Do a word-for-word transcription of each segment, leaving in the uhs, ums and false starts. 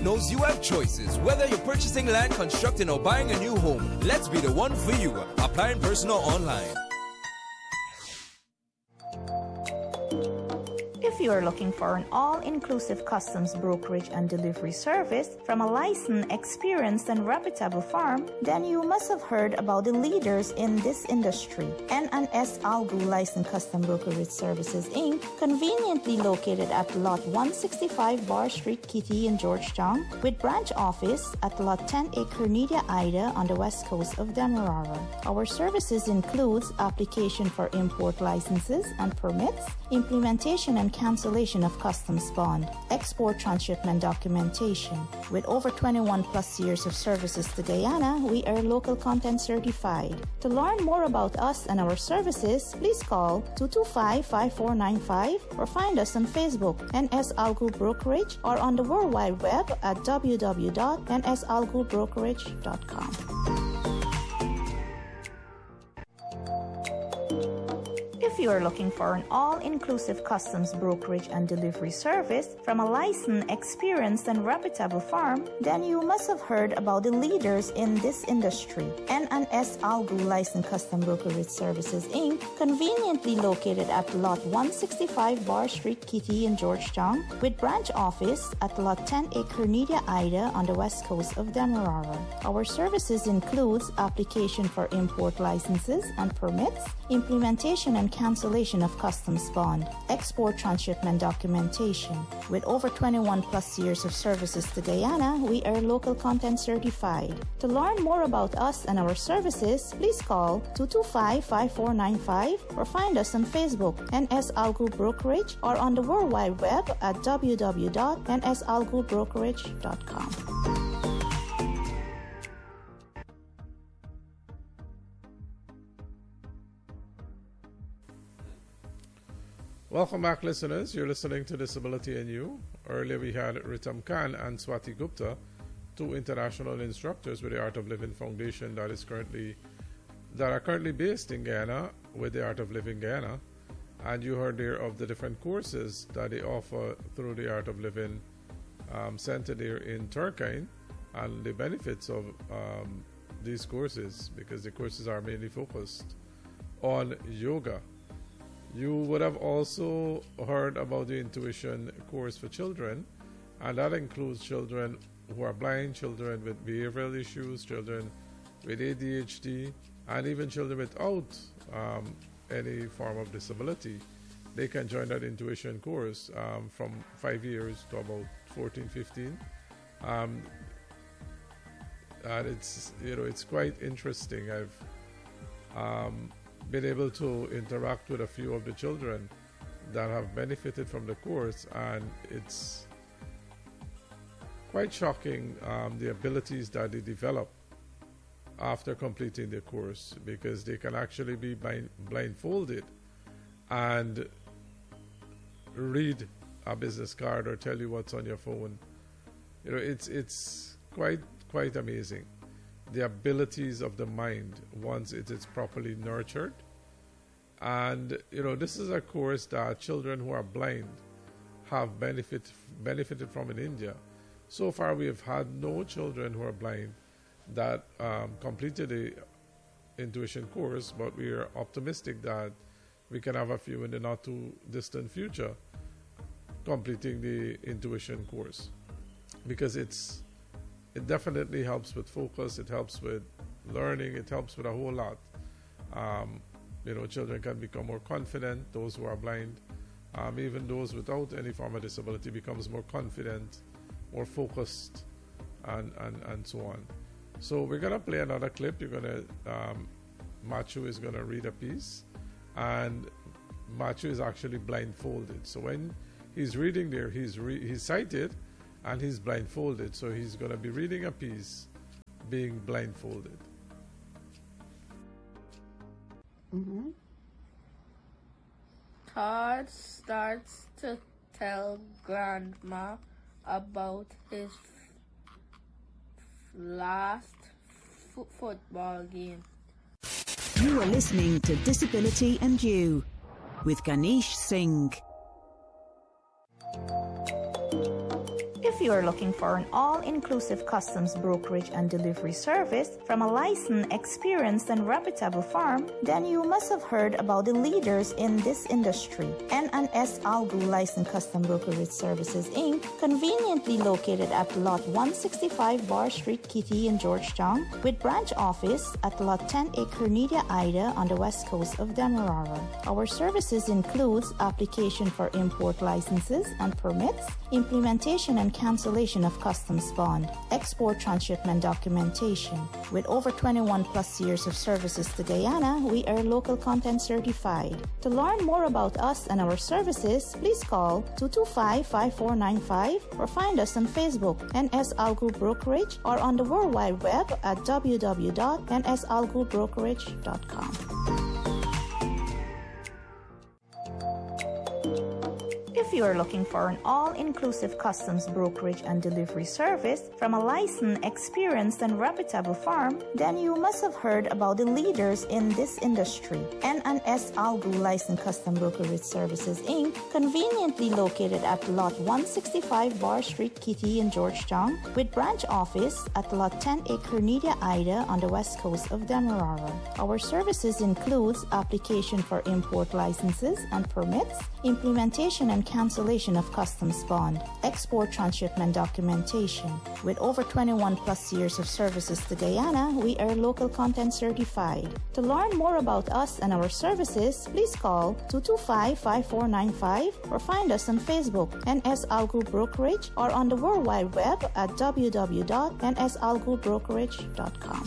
knows you have choices. Whether you're purchasing land, constructing, or buying a new home, let's be the one for you. Apply in person or online. If you are looking for an all-inclusive customs brokerage and delivery service from a licensed, experienced, and reputable firm, then you must have heard about the leaders in this industry. N and S Algu Licensed Custom Brokerage Services, Incorporated, conveniently located at Lot one sixty-five Bar Street, Kitty in Georgetown, with branch office at Lot ten A Cornelia Ida on the west coast of Demerara. Our services includes application for import licenses and permits, implementation and cancellation of customs bond, export transshipment documentation. With over twenty-one plus years of services to Guyana, we are local content certified. To learn more about us and our services, please call two two five, five four nine five or find us on Facebook, N S Algu Brokerage, or on the World Wide Web at w w w dot n s algu brokerage dot com. If you are looking for an all-inclusive customs brokerage and delivery service from a licensed, experienced, and reputable firm, then you must have heard about the leaders in this industry. N and S Algu Licensed Custom Brokerage Services, Incorporated, conveniently located at Lot one sixty-five Bar Street, Kitty in Georgetown, with branch office at Lot ten A Cornelia Ida on the west coast of Demerara. Our services includes application for import licenses and permits, implementation and cancellation of customs bond, export transshipment documentation. With over twenty-one plus years of services to Guyana, we are local content certified. To learn more about us and our services, please call two two five, five four nine five or find us on Facebook, N S Algu Brokerage, or on the World Wide Web at w w w dot n s algu brokerage dot com. Welcome back, listeners. You're listening to Disability and You. Earlier we had Ritam Khan and Swati Gupta, two international instructors with the Art of Living Foundation that is currently that are currently based in Guyana with the Art of Living Guyana. And you heard there of the different courses that they offer through the Art of Living um, Center there in Turkine, and the benefits of um, these courses, because the courses are mainly focused on yoga. You would have also heard about the Intuition course for children, and that includes children who are blind, children with behavioral issues, children with A D H D, and even children without um, any form of disability. They can join that Intuition course um, from five years to about fourteen, fifteen. Um, and it's, you know, it's quite interesting. I've um, been able to interact with a few of the children that have benefited from the course, and it's quite shocking um, the abilities that they develop after completing the course, because they can actually be blind, blindfolded and read a business card or tell you what's on your phone. You know, it's it's quite quite amazing, the abilities of the mind once it is properly nurtured. And you know, this is a course that children who are blind have benefit benefited from in India. So far we have had no children who are blind that um, completed the Intuition course, but we are optimistic that we can have a few in the not too distant future completing the Intuition course, because it's it definitely helps with focus, it helps with learning, it helps with a whole lot. Um, you know, children can become more confident, those who are blind, um, even those without any form of disability becomes more confident, more focused, and, and, and so on. So we're going to play another clip. You're going to, um, Machu is going to read a piece, and Machu is actually blindfolded. So when he's reading there, he's, re he's sighted, and he's blindfolded, so he's going to be reading a piece being blindfolded. Mm-hmm. Todd starts to tell Grandma about his last f football game. You are listening to Disability and You with Ganesh Singh. If you are looking for an all-inclusive customs brokerage and delivery service from a licensed, experienced, and reputable firm, then you must have heard about the leaders in this industry. N and S Algu Licensed Custom Brokerage Services, Incorporated, conveniently located at Lot one sixty-five Bar Street, Kitty in Georgetown, with branch office at Lot ten A Cornelia Ida on the west coast of Demerara. Our services includes application for import licenses and permits, implementation and cancellation of customs bond, export transshipment documentation. With over twenty-one plus years of services to Guyana, we are local content certified. To learn more about us and our services, please call two two five, five four nine five or find us on Facebook, N S Algu Brokerage, or on the World Wide Web at w w w dot n s algu brokerage dot com. If you are looking for an all-inclusive customs brokerage and delivery service from a licensed, experienced, and reputable firm, then you must have heard about the leaders in this industry. N and S Algu Licensed Custom Brokerage Services, Incorporated, conveniently located at Lot one sixty-five Bar Street, Kitty in Georgetown, with branch office at Lot ten A Cornelia Ida on the west coast of Demerara. Our services includes application for import licenses and permits, implementation and cancellation of customs bond, export transshipment documentation. With over twenty-one plus years of services to Guyana, we are local content certified. To learn more about us and our services, please call two two five, five four nine five or find us on Facebook, N S Algu Brokerage, or on the World Wide Web at w w w dot n s algu brokerage dot com.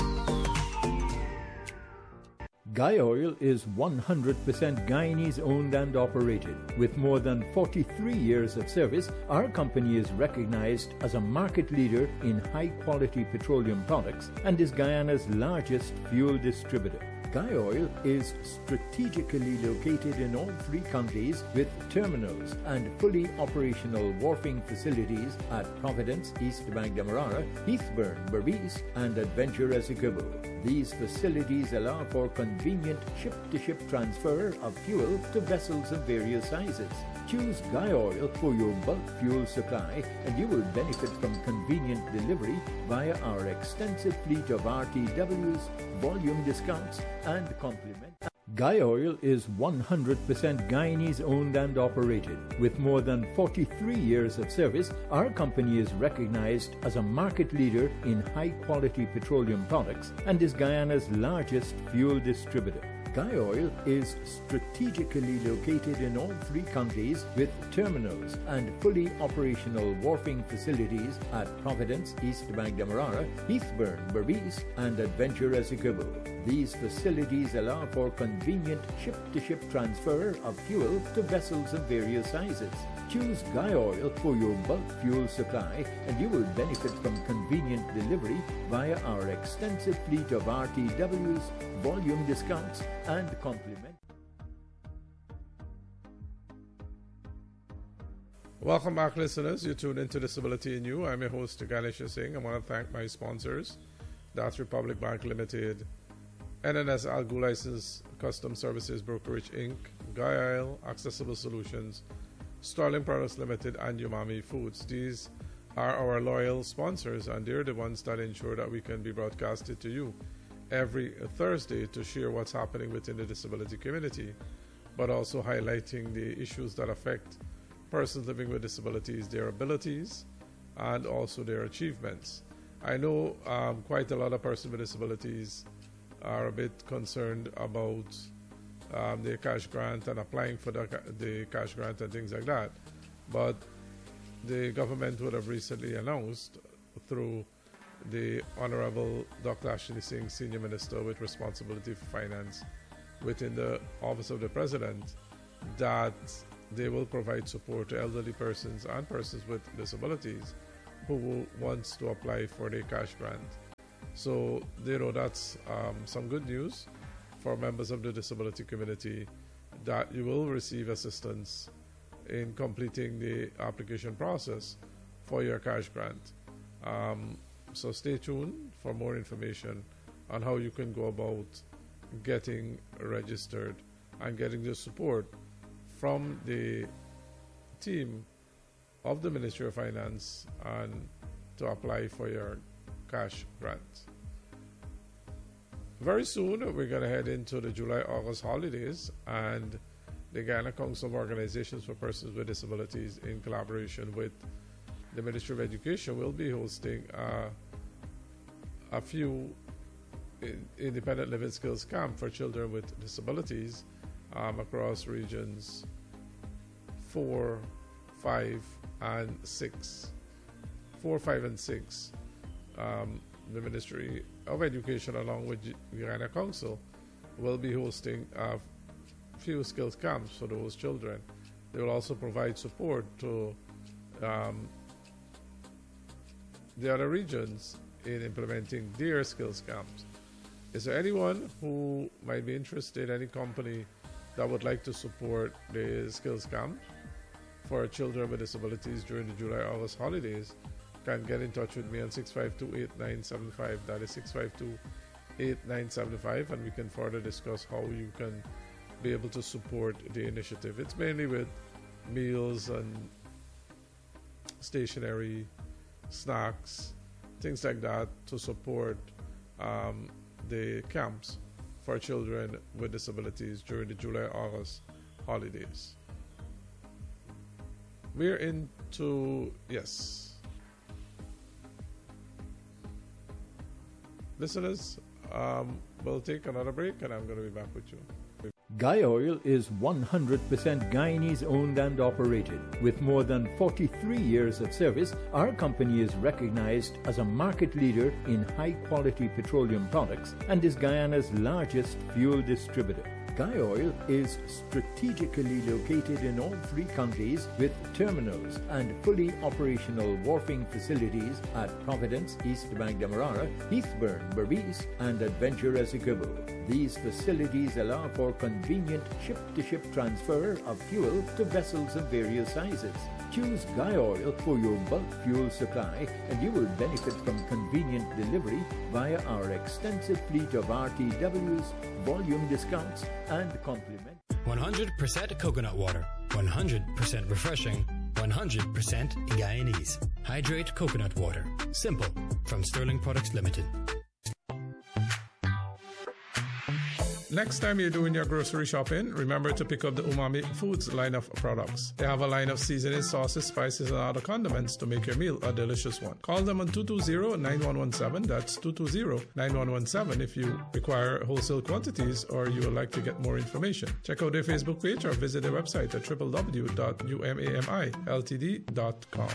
Guy Oil is one hundred percent Guyanese owned and operated. With more than forty-three years of service, our company is recognized as a market leader in high-quality petroleum products and is Guyana's largest fuel distributor. Guy Oil is strategically located in all three counties with terminals and fully operational wharfing facilities at Providence, East Bank Demerara, Heathburn, Berbice, and Adventure Essequibo. These facilities allow for convenient ship-to-ship transfer of fuel to vessels of various sizes. Choose Guy Oil for your bulk fuel supply and you will benefit from convenient delivery via our extensive fleet of R T Ws, volume discounts, and complement. Guy Oil is one hundred percent Guyanese owned and operated. With more than forty-three years of service, our company is recognized as a market leader in high-quality petroleum products and is Guyana's largest fuel distributor. Guy Oil is strategically located in all three counties with terminals and fully operational wharfing facilities at Providence, East Bank Demerara, Heathburn, Berbice, and Adventure Essequibo. These facilities allow for convenient ship-to-ship transfer of fuel to vessels of various sizes. Choose Guy Oil for your bulk fuel supply and you will benefit from convenient delivery via our extensive fleet of R T Ws, volume discounts, and complement. Welcome back, listeners. You tuned into Disability in You. I'm your host, Ganesh Singh. I want to thank my sponsors. That's Republic Bank Limited, N and S Algu License Custom Services Brokerage, Incorporated, Guy Oil, Accessible Solutions, Sterling Products Limited, and Umami Foods. These are our loyal sponsors, and they're the ones that ensure that we can be broadcasted to you every Thursday to share what's happening within the disability community, but also highlighting the issues that affect persons living with disabilities, their abilities, and also their achievements. I know um, quite a lot of persons with disabilities are a bit concerned about um, the cash grant and applying for the, the cash grant and things like that, but the government would have recently announced through the Honorable Doctor Ashley Singh, Senior Minister with responsibility for finance within the Office of the President, that they will provide support to elderly persons and persons with disabilities who wants to apply for the cash grant. So, you know, that's um, some good news for members of the disability community, that you will receive assistance in completing the application process for your cash grant. Um, so stay tuned for more information on how you can go about getting registered and getting the support from the team of the Ministry of Finance and to apply for your cash grant. Very soon, we're going to head into the July-August holidays, and the Guyana Council of Organizations for Persons with Disabilities, in collaboration with the Ministry of Education, will be hosting uh, a few in independent living skills camp for children with disabilities um, across regions four, five, and six. Four, five, and six. Um, the Ministry of Education, along with Guyana Council, will be hosting a few skills camps for those children. They will also provide support to um, the other regions in implementing their skills camps. Is there anyone who might be interested, any company that would like to support the skills camp for children with disabilities during the July-August holidays? Can get in touch with me on six five two, eight nine seven five. That is six five two, eight nine seven five, and we can further discuss how you can be able to support the initiative. It's mainly with meals and stationery, snacks, things like that to support um, the camps for children with disabilities during the July-August holidays. We're into, yes. Listeners, um, we'll take another break and I'm going to be back with you. Guy Oil is one hundred percent Guyanese owned and operated. With more than forty-three years of service, our company is recognized as a market leader in high-quality petroleum products and is Guyana's largest fuel distributor. Guy Oil is strategically located in all three counties with terminals and fully operational wharfing facilities at Providence, East Bank Demerara, Heathburn, Berbice, and Adventure Essequibo. These facilities allow for convenient ship-to-ship transfer of fuel to vessels of various sizes. Choose Guy Oil for your bulk fuel supply and you will benefit from convenient delivery via our extensive fleet of R T Ws, volume discounts, and complement. one hundred percent coconut water, one hundred percent refreshing, one hundred percent Guyanese. Hydrate coconut water. Simple. From Sterling Products Limited. Next time you're doing your grocery shopping, remember to pick up the Umami Foods line of products. They have a line of seasoning, sauces, spices, and other condiments to make your meal a delicious one. Call them on two two zero, nine one one seven. That's two two zero, nine one one seven if you require wholesale quantities or you would like to get more information. Check out their Facebook page or visit their website at w w w dot u m a m i l t d dot com.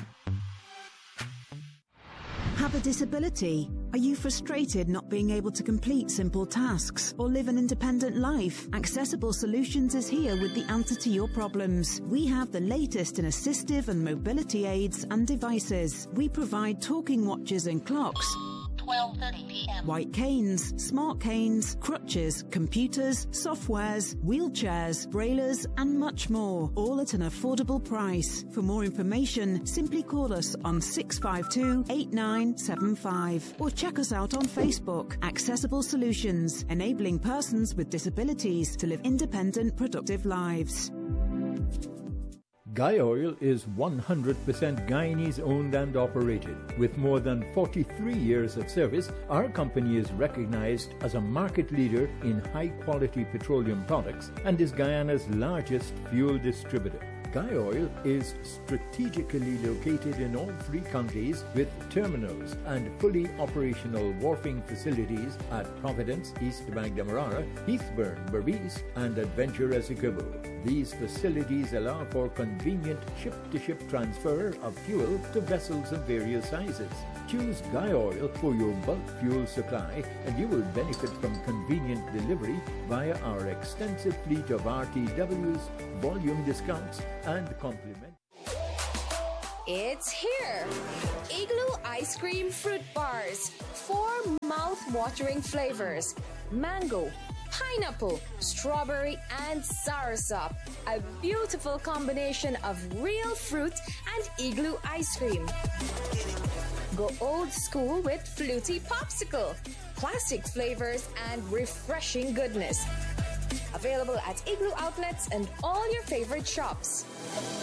Have a disability? Are you frustrated not being able to complete simple tasks or live an independent life? Accessible Solutions is here with the answer to your problems. We have the latest in assistive and mobility aids and devices. We provide talking watches and clocks, twelve thirty p m white canes, smart canes, crutches, computers, softwares, wheelchairs, brailers, and much more, all at an affordable price. For more information, simply call us on six five two, eight nine seven five or check us out on Facebook. Accessible Solutions, enabling persons with disabilities to live independent, productive lives. Guy Oil is one hundred percent Guyanese owned and operated. With more than forty-three years of service, our company is recognized as a market leader in high-quality petroleum products and is Guyana's largest fuel distributor. Guy Oil is strategically located in all three counties with terminals and fully operational wharfing facilities at Providence, East Bank Demerara, Heathburn, Berbice, and Adventure Essequibo. These facilities allow for convenient ship-to-ship transfer of fuel to vessels of various sizes. Choose Guy Oil for your bulk fuel supply and you will benefit from convenient delivery via our extensive fleet of R T Ws, volume discounts, and complement. It's here! Igloo Ice Cream Fruit Bars. Four mouth-watering flavors. Mango, pineapple, strawberry, and soursop. A beautiful combination of real fruit and Igloo ice cream. Go old school with Fluty Popsicle. Classic flavors and refreshing goodness. Available at Igloo outlets and all your favorite shops.